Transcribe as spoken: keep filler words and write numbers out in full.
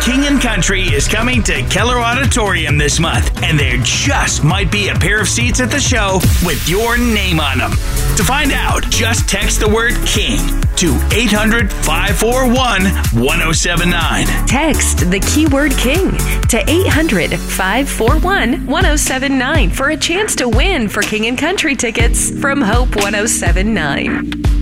King and Country is coming to Keller Auditorium this month, and there just might be a pair of seats at the show with your name on them. To find out, just text the word King to eight hundred, five four one, one oh seven nine. Text the keyword King to eight hundred, five four one, one oh seven nine for a chance to win for King and Country tickets from Hope one oh seven nine.